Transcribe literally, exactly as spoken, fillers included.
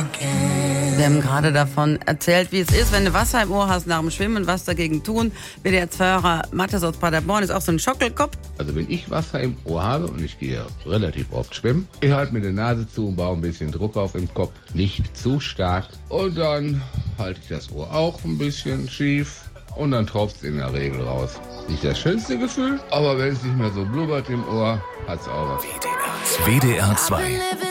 Wir haben gerade davon erzählt, wie es ist, wenn du Wasser im Ohr hast nach dem Schwimmen, was dagegen tun. W D R zwei-Hörer Mathis aus Paderborn ist auch so ein Schockelkopf. Also wenn ich Wasser im Ohr habe, und ich gehe relativ oft schwimmen, ich halte mir die Nase zu und baue ein bisschen Druck auf im Kopf, nicht zu stark. Und dann halte ich das Ohr auch ein bisschen schief und dann tropft es in der Regel raus. Nicht das schönste Gefühl, aber wenn es nicht mehr so blubbert im Ohr, hat es auch was. W D R zwei.